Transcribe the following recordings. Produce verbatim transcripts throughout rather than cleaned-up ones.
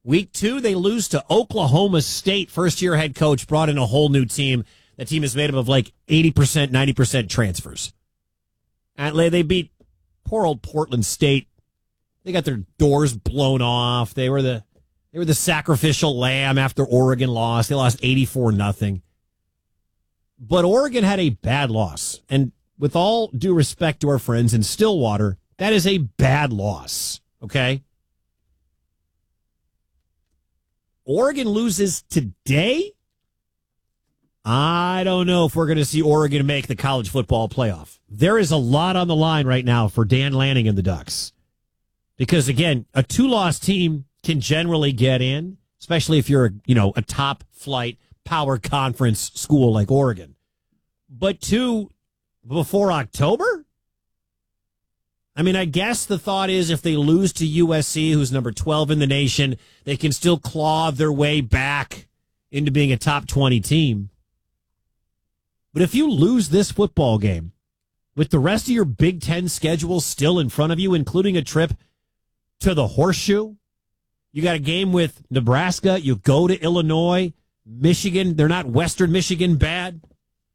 Week two, they lose to Oklahoma State. First-year head coach brought in a whole new team. That team is made up of like eighty percent, ninety percent transfers. And they beat poor old Portland State. They got their doors blown off. They were the they were the sacrificial lamb after Oregon lost. They lost eighty-four nothing. But Oregon had a bad loss. And with all due respect to our friends in Stillwater, that is a bad loss. Okay? Oregon loses today? I don't know if we're going to see Oregon make the college football playoff. There is a lot on the line right now for Dan Lanning and the Ducks. Because, again, a two-loss team can generally get in, especially if you're, you know, a top-flight power conference school like Oregon. But two before October? I mean, I guess the thought is if they lose to U S C, who's number twelve in the nation, they can still claw their way back into being a top twenty team. But if you lose this football game, with the rest of your Big Ten schedule still in front of you, including a trip to the Horseshoe, you got a game with Nebraska, you go to Illinois, Michigan, they're not Western Michigan bad.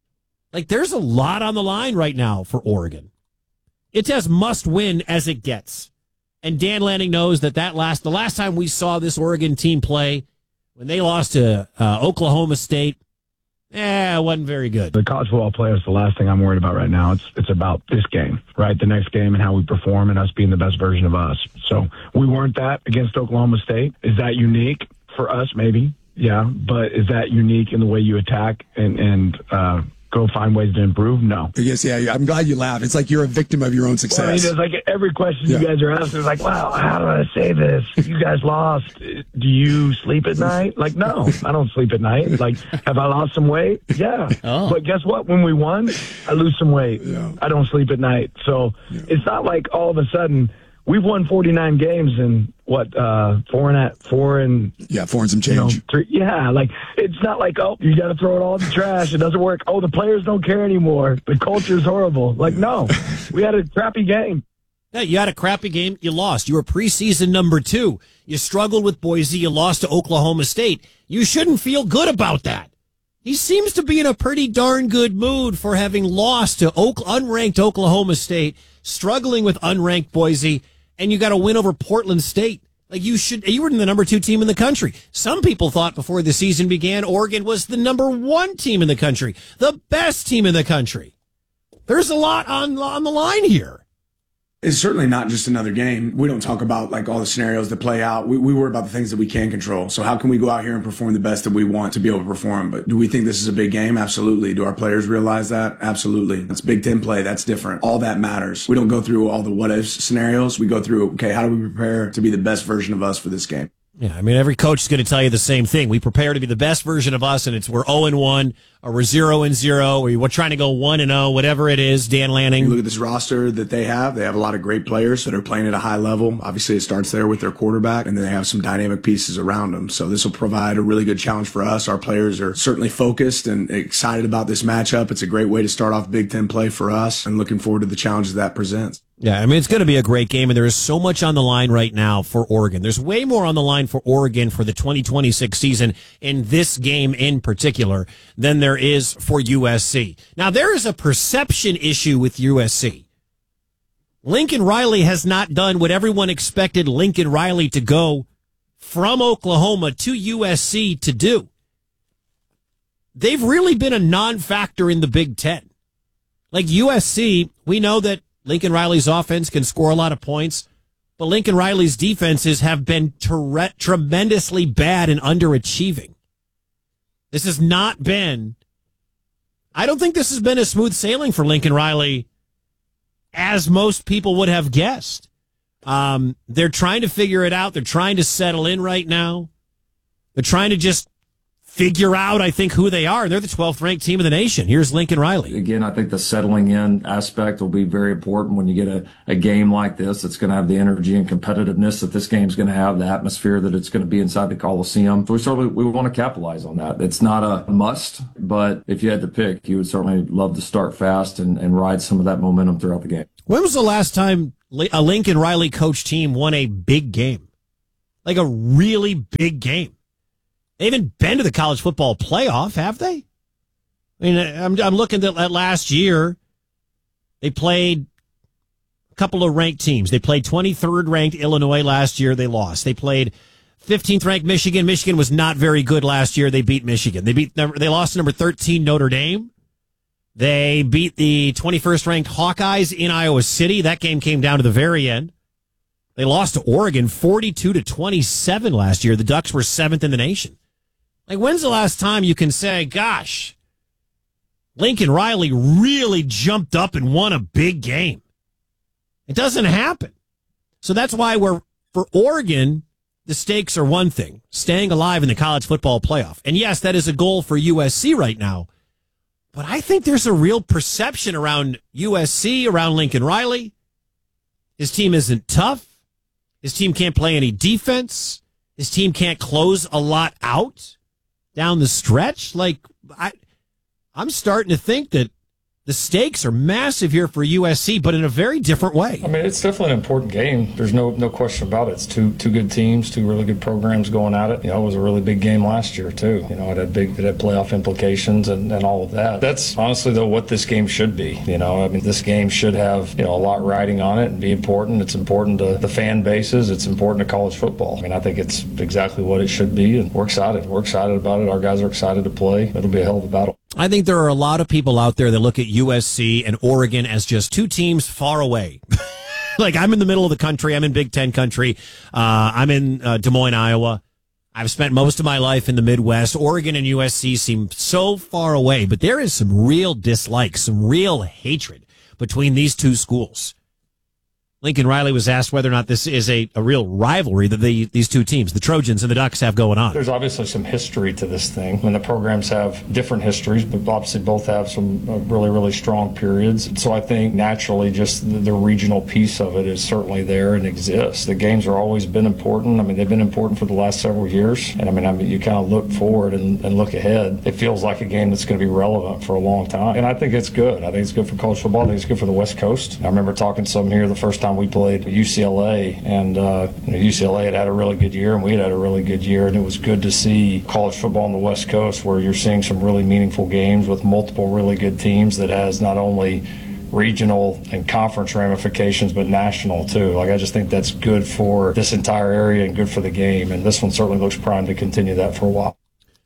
Like, there's a lot on the line right now for Oregon. It's as must-win as it gets. And Dan Lanning knows that, that last the last time we saw this Oregon team play, when they lost to uh, Oklahoma State, eh, it wasn't very good. The college football player is the last thing I'm worried about right now. It's it's about this game, right? The next game and how we perform and us being the best version of us. So we weren't that against Oklahoma State. Is that unique for us? Maybe, yeah. But is that unique in the way you attack and, and uh, go find ways to improve? No. Yes, yeah, I'm glad you laugh. It's like you're a victim of your own success. Well, I mean, it's like every question yeah. you guys are asking is like, wow, how do I say this? You guys lost. Do you sleep at night? Like, no, I don't sleep at night. Like, have I lost some weight? Yeah. Oh. But guess what? When we won, I lose some weight. Yeah. I don't sleep at night. So yeah. it's not like all of a sudden we've won forty-nine games and what, uh, four and at four and yeah, four and some change. You know, three, yeah, like it's not like, oh, you got to throw it all in the trash. It doesn't work. Oh, the players don't care anymore. The culture's horrible. Like, no, we had a crappy game. Yeah, you had a crappy game. You lost. You were preseason number two. You struggled with Boise. You lost to Oklahoma State. You shouldn't feel good about that. He seems to be in a pretty darn good mood for having lost to Oak, unranked Oklahoma State, struggling with unranked Boise, and you got a win over Portland State. Like you should, you were the number two team in the country. Some people thought before the season began, Oregon was the number one team in the country, the best team in the country. There's a lot on on the line here. It's certainly not just another game. We don't talk about like all the scenarios that play out. We, we worry about the things that we can control. So how can we go out here and perform the best that we want to be able to perform? But do we think this is a big game? Absolutely. Do our players realize that? Absolutely. It's Big Ten play. That's different. All that matters. We don't go through all the what if scenarios. We go through, okay, how do we prepare to be the best version of us for this game? Yeah, I mean, every coach is going to tell you the same thing. We prepare to be the best version of us, and it's we're oh and one, or we're zero and zero, or we're trying to go one and oh, whatever it is, Dan Lanning. You look at this roster that they have. They have a lot of great players that are playing at a high level. Obviously, it starts there with their quarterback, and then they have some dynamic pieces around them. So this will provide a really good challenge for us. Our players are certainly focused and excited about this matchup. It's a great way to start off Big Ten play for us, and looking forward to the challenges that presents. Yeah, I mean, it's going to be a great game, and there is so much on the line right now for Oregon. There's way more on the line for Oregon for the twenty twenty-six season in this game in particular than there is for U S C. Now, there is a perception issue with U S C. Lincoln Riley has not done what everyone expected Lincoln Riley to go from Oklahoma to U S C to do. They've really been a non-factor in the Big Ten. Like U S C, we know that Lincoln Riley's offense can score a lot of points, but Lincoln Riley's defenses have been tre- tremendously bad and underachieving. This has not been, I don't think this has been a smooth sailing for Lincoln Riley as most people would have guessed. Um, they're trying to figure it out. They're trying to settle in right now. They're trying to just figure out, I think, who they are. They're the twelfth ranked team in the nation. Here's Lincoln Riley. Again, I think the settling in aspect will be very important when you get a, a game like this. It's going to have the energy and competitiveness that this game's going to have, the atmosphere that it's going to be inside the Coliseum. So we certainly we want to capitalize on that. It's not a must, but if you had to pick, you would certainly love to start fast and, and ride some of that momentum throughout the game. When was the last time a Lincoln Riley coach team won a big game? Like a really big game. They haven't been to the college football playoff, have they? I mean, I'm, I'm looking at last year. They played a couple of ranked teams. They played twenty-third ranked Illinois last year. They lost. They played fifteenth ranked Michigan. Michigan was not very good last year. They beat Michigan. They beat. They lost to number thirteen Notre Dame. They beat the twenty-first ranked Hawkeyes in Iowa City. That game came down to the very end. They lost to Oregon forty-two to twenty-seven last year. The Ducks were seventh in the nation. Like, when's the last time you can say, gosh, Lincoln Riley really jumped up and won a big game? It doesn't happen. So that's why we're, for Oregon, the stakes are one thing, staying alive in the college football playoff. And yes, that is a goal for U S C right now. But I think there's a real perception around U S C, around Lincoln Riley. His team isn't tough. His team can't play any defense. His team can't close a lot out down the stretch. Like, I, I'm starting to think that the stakes are massive here for U S C, but in a very different way. I mean, it's definitely an important game. There's no no question about it. It's two two good teams, two really good programs going at it. You know, it was a really big game last year, too. You know, it had big, it had playoff implications and, and all of that. That's honestly, though, what this game should be. You know, I mean, this game should have, you know, a lot riding on it and be important. It's important to the fan bases. It's important to college football. I mean, I think it's exactly what it should be, and we're excited. We're excited about it. Our guys are excited to play. It'll be a hell of a battle. I think there are a lot of people out there that look at U S C and Oregon as just two teams far away. Like, I'm in the middle of the country. I'm in Big Ten country. Uh, I'm in uh, Des Moines, Iowa. I've spent most of my life in the Midwest. Oregon and U S C seem so far away, but there is some real dislike, some real hatred between these two schools. Lincoln Riley was asked whether or not this is a, a real rivalry that the, these two teams, the Trojans and the Ducks, have going on. There's obviously some history to this thing. I mean, the programs have different histories, but obviously both have some uh, really, really strong periods. So I think naturally just the, the regional piece of it is certainly there and exists. The games have always been important. I mean, they've been important for the last several years. And I mean, I mean you kind of look forward and, and look ahead. It feels like a game that's going to be relevant for a long time. And I think it's good. I think it's good for college football. I think it's good for the West Coast. I remember talking to some here the first time we played U C L A, and uh, you know, U C L A had had a really good year, and we had had a really good year, and it was good to see college football on the West Coast where you're seeing some really meaningful games with multiple really good teams that has not only regional and conference ramifications, but national too. Like, I just think that's good for this entire area and good for the game, and this one certainly looks primed to continue that for a while.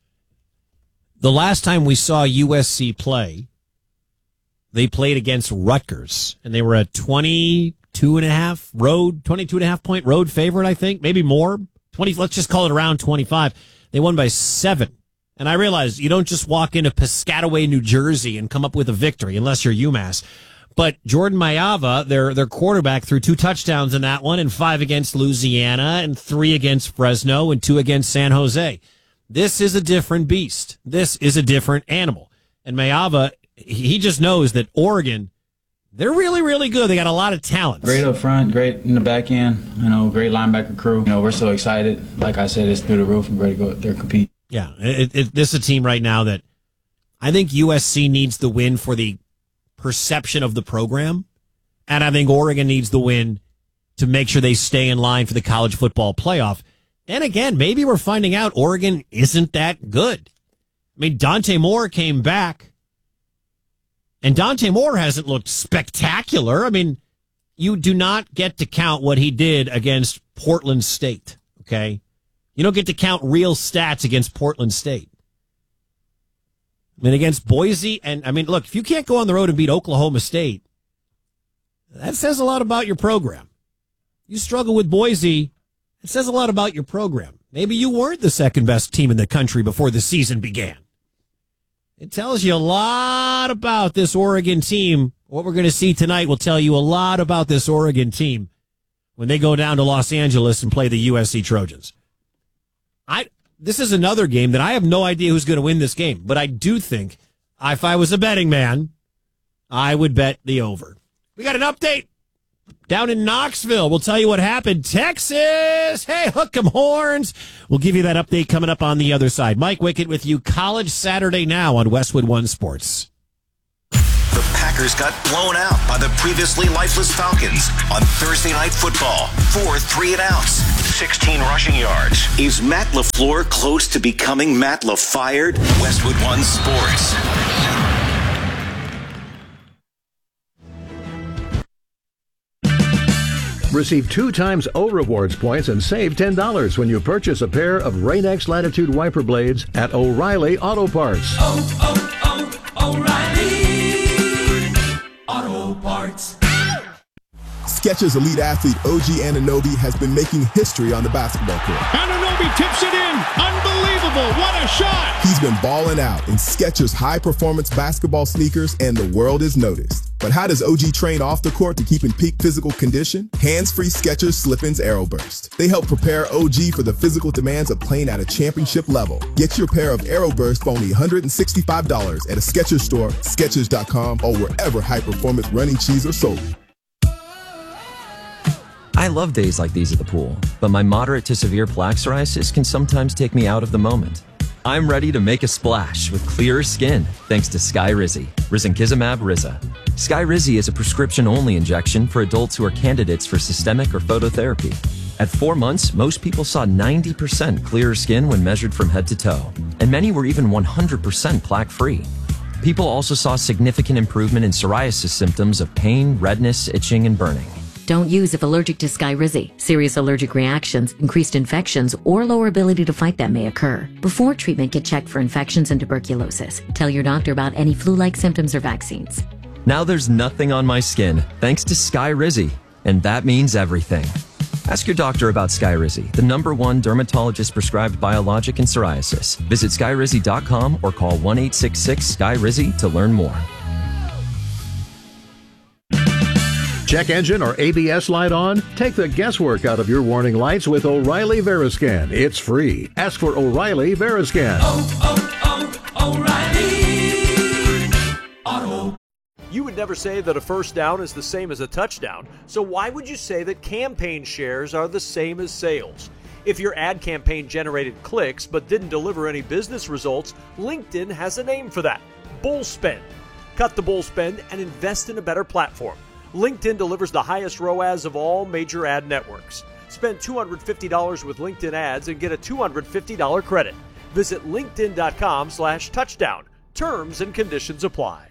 The last time we saw U S C play, they played against Rutgers, and they were a twenty-two and a half road, twenty-two and a half point road favorite, I think, maybe more. twenty, let's just call it around twenty-five. They won by seven. And I realize you don't just walk into Piscataway, New Jersey and come up with a victory unless you're UMass. But Jordan Mayava, their their quarterback, threw two touchdowns in that one, and five against Louisiana, and three against Fresno, and two against San Jose. This is a different beast. This is a different animal. And Mayava, he just knows that Oregon, they're really, really good. They got a lot of talent. Great up front, great in the back end, you know, great linebacker crew. You know, we're so excited. Like I said, it's through the roof and ready to go out there and compete. Yeah, it, it, this is a team right now that I think U S C needs the win for the perception of the program, and I think Oregon needs the win to make sure they stay in line for the college football playoff. And again, maybe we're finding out Oregon isn't that good. I mean, Dante Moore came back, and Dante Moore hasn't looked spectacular. I mean, you do not get to count what he did against Portland State, okay? You don't get to count real stats against Portland State. I mean, against Boise, and I mean, look, if you can't go on the road and beat Oklahoma State, that says a lot about your program. You struggle with Boise, it says a lot about your program. Maybe you weren't the second best team in the country before the season began. It tells you a lot about this Oregon team. What we're going to see tonight will tell you a lot about this Oregon team when they go down to Los Angeles and play the U S C Trojans. I this is another game that I have no idea who's going to win this game, but I do think if I was a betting man, I would bet the over. We got an update down in Knoxville. We'll tell you what happened. Texas, hey, hook 'em horns. We'll give you that update coming up on the other side. Mike Wickett with you, College Saturday Now on Westwood One Sports. The Packers got blown out by the previously lifeless Falcons on Thursday Night Football. four three and outs. sixteen rushing yards. Is Matt LaFleur close to becoming Matt LaFired? Westwood One Sports. Receive two times O Rewards points and save ten dollars when you purchase a pair of Rain-X Latitude wiper blades at O'Reilly Auto Parts. Oh, oh, oh, O'Reilly Auto Parts. Skechers elite athlete O G Anunoby has been making history on the basketball court. Anunoby tips it in. Unbelievable. What a shot. He's been balling out in Skechers high-performance basketball sneakers, and the world is noticed. But how does O G train off the court to keep in peak physical condition? Hands-free Skechers Slip-ins Aeroburst. They help prepare O G for the physical demands of playing at a championship level. Get your pair of Aeroburst for only one hundred sixty-five dollars at a Skechers store, Skechers dot com, or wherever high-performance running shoes are sold. I love days like these at the pool, but my moderate to severe plaque psoriasis can sometimes take me out of the moment. I'm ready to make a splash with clearer skin thanks to Skyrizi, risankizumab Riza. Skyrizi is a prescription-only injection for adults who are candidates for systemic or phototherapy. At four months, most people saw ninety percent clearer skin when measured from head to toe, and many were even one hundred percent plaque-free. People also saw significant improvement in psoriasis symptoms of pain, redness, itching, and burning. Don't use if allergic to Skyrizi. Serious allergic reactions, increased infections, or lower ability to fight them may occur. Before treatment, get checked for infections and tuberculosis. Tell your doctor about any flu-like symptoms or vaccines. Now there's nothing on my skin thanks to Skyrizi, and that means everything. Ask your doctor about Skyrizi, the number one dermatologist-prescribed biologic in psoriasis. Visit Skyrizi dot com or call one eight six six S K Y R I Z I to learn more. Check engine or A B S light on? Take the guesswork out of your warning lights with O'Reilly Veriscan. It's free. Ask for O'Reilly Veriscan. Oh, oh, oh, O'Reilly Auto. You would never say that a first down is the same as a touchdown, so why would you say that campaign shares are the same as sales? If your ad campaign generated clicks but didn't deliver any business results, LinkedIn has a name for that: bull spend. Cut the bull spend and invest in a better platform. LinkedIn delivers the highest R O A S of all major ad networks. Spend two hundred fifty dollars with LinkedIn ads and get a two hundred fifty dollars credit. Visit linkedin.com slash touchdown. Terms and conditions apply.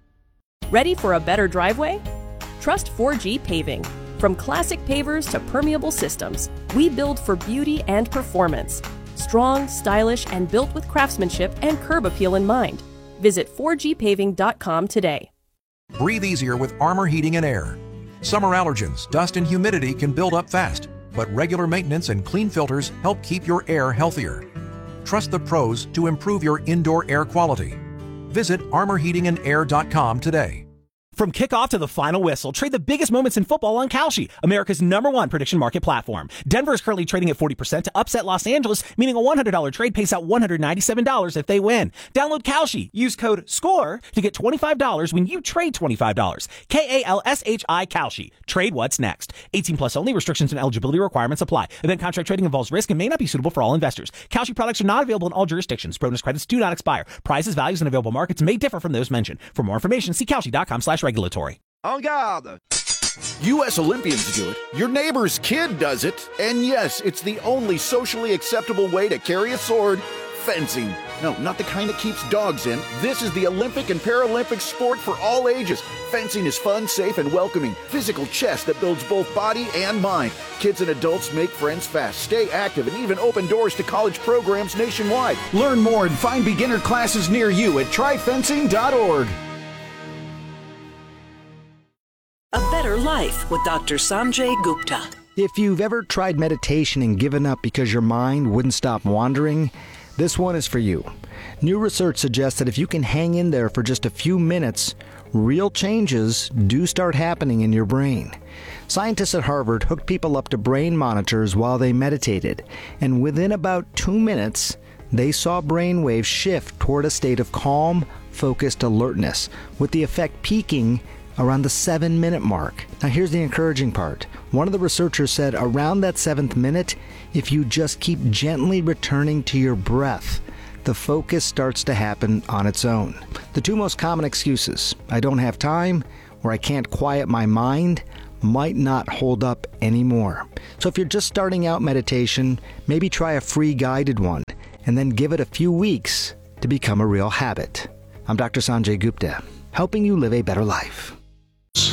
Ready for a better driveway? Trust four G Paving. From classic pavers to permeable systems, we build for beauty and performance. Strong, stylish, and built with craftsmanship and curb appeal in mind. Visit four G paving dot com today. Breathe easier with Armor Heating and Air. Summer allergens, dust, and humidity can build up fast, but regular maintenance and clean filters help keep your air healthier. Trust the pros to improve your indoor air quality. Visit armor heating and air dot com today. From kickoff to the final whistle, trade the biggest moments in football on Kalshi, America's number one prediction market platform. Denver is currently trading at forty percent to upset Los Angeles, meaning a one hundred dollars trade pays out one hundred ninety-seven dollars if they win. Download Kalshi. Use code SCORE to get twenty-five dollars when you trade twenty-five dollars. K A L S H I Kalshi. Trade what's next. eighteen plus only. Restrictions and eligibility requirements apply. Event contract trading involves risk and may not be suitable for all investors. Kalshi products are not available in all jurisdictions. Bonus credits do not expire. Prices, values, and available markets may differ from those mentioned. For more information, see Kalshi dot com slash regulatory. En garde! U S Olympians do it, your neighbor's kid does it, and yes, it's the only socially acceptable way to carry a sword: fencing. No, not the kind that keeps dogs in. This is the Olympic and Paralympic sport for all ages. Fencing is fun, safe, and welcoming. Physical chess that builds both body and mind. Kids and adults make friends fast, stay active, and even open doors to college programs nationwide. Learn more and find beginner classes near you at try fencing dot org. A Better Life with Doctor Sanjay Gupta. If you've ever tried meditation and given up because your mind wouldn't stop wandering, this one is for you. New research suggests that if you can hang in there for just a few minutes, real changes do start happening in your brain. Scientists at Harvard hooked people up to brain monitors while they meditated, and within about two minutes, they saw brain waves shift toward a state of calm, focused alertness, with the effect peaking around the seven minute mark. Now here's the encouraging part. One of the researchers said around that seventh minute, if you just keep gently returning to your breath, the focus starts to happen on its own. The two most common excuses: I don't have time, or I can't quiet my mind, might not hold up anymore. So if you're just starting out meditation, maybe try a free guided one and then give it a few weeks to become a real habit. I'm Doctor Sanjay Gupta, helping you live a better life.